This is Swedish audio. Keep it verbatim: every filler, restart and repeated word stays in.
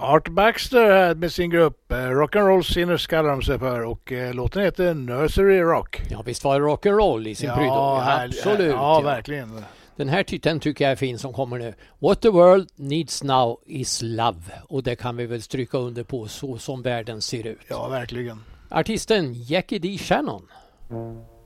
Art Baxter här med sin grupp eh, Rock'n'Roll Sinners kallar de sig för och eh, låten heter Nursery Rock. Ja, visst var det rock'n'roll i sin ja, prydom. Ja, här, absolut. Ja, ja, verkligen. Den här titeln tycker jag är fin som kommer nu. What the world needs now is love. Och det kan vi väl stryka under på så som världen ser ut. Ja, verkligen. Artisten Jackie D. Shannon.